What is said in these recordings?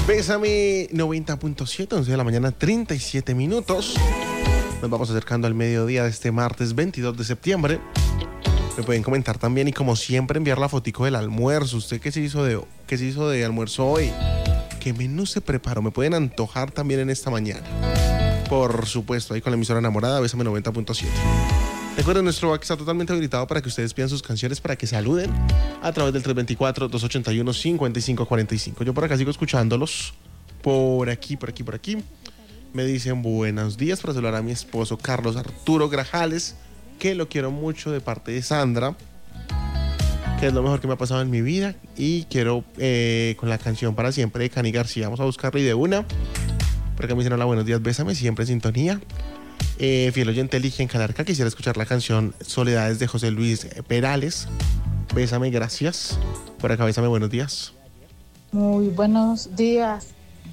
Bésame 90.7, 11 de la mañana, 37 minutos. Nos vamos acercando al mediodía de este martes 22 de septiembre. Me pueden comentar también y como siempre enviar la fotico del almuerzo. ¿Usted qué se hizo de almuerzo hoy? ¿Qué menú se preparó? Me pueden antojar también en esta mañana. Por supuesto, ahí con la emisora enamorada, Bésame 90.7. Recuerden, nuestro WhatsApp está totalmente habilitado para que ustedes pidan sus canciones para que saluden a través del 324-281-5545. Yo por acá sigo escuchándolos. Por aquí. Me dicen buenos días para saludar a mi esposo Carlos Arturo Grajales, que lo quiero mucho de parte de Sandra, que es lo mejor que me ha pasado en mi vida. Y quiero con la canción Para Siempre de Cani García. Vamos a buscarla y de una. Por acá me dicen hola, buenos días, bésame, siempre en sintonía. Fiel oyente Ligia en Calarca, quisiera escuchar la canción Soledades de José Luis Perales. Bésame, gracias. Por acá, bésame, buenos días. Muy buenos días.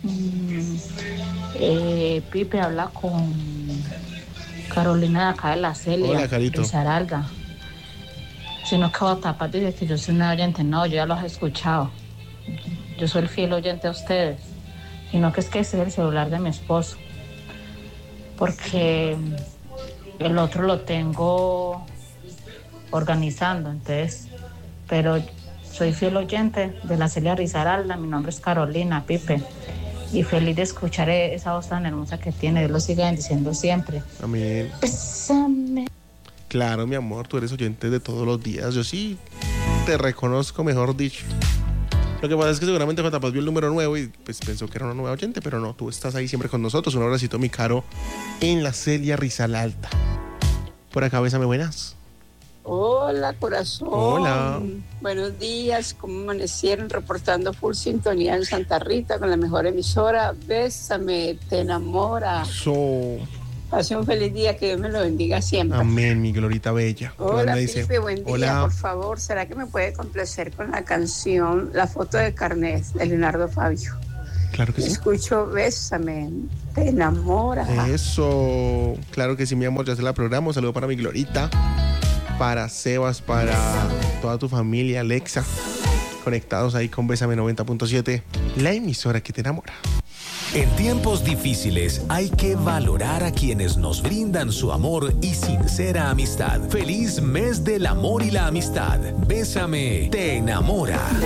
Pipe habla con Carolina de acá de la Celia. Hola, Carito. De Saralda. Si no acabo de tapar, dice que yo soy una oyente. No, yo ya los he escuchado. Yo soy el fiel oyente a ustedes. Sino que ese es el celular de mi esposo. Porque el otro lo tengo organizando, entonces, pero soy fiel oyente de la Celia Risaralda. Mi nombre es Carolina, Pipe, y feliz de escuchar esa voz tan hermosa que tiene. Dios lo siga bendiciendo siempre. Amén. Bésame. Claro, mi amor, tú eres oyente de todos los días. Yo sí te reconozco, mejor dicho. Lo que pasa es que seguramente J. Paz vio el número nuevo y pues pensó que era una nueva oyente, pero no, tú estás ahí siempre con nosotros. Un abracito, mi Caro, en la Celia Risaralda. Por acá, bésame, buenas. Hola, corazón. Hola. Buenos días, ¿cómo amanecieron? Reportando full sintonía en Santa Rita con la mejor emisora. Bésame, te enamora. Pase un feliz día, que Dios me lo bendiga siempre. Amén, mi Glorita Bella. Hola, dice? Pipe, buen día. Hola. Por favor, ¿será que me puede complacer con la canción La foto de carnet de Leonardo Fabio? Claro que sí. Escucho Bésame, te enamora. Eso, claro que sí, mi amor, ya se la programo. Un saludo para mi Glorita, para Sebas, para toda tu familia, Alexa, conectados ahí con Bésame 90.7, la emisora que te enamora. En tiempos difíciles hay que valorar a quienes nos brindan su amor y sincera amistad. Feliz mes del amor y la amistad. Bésame, te enamora.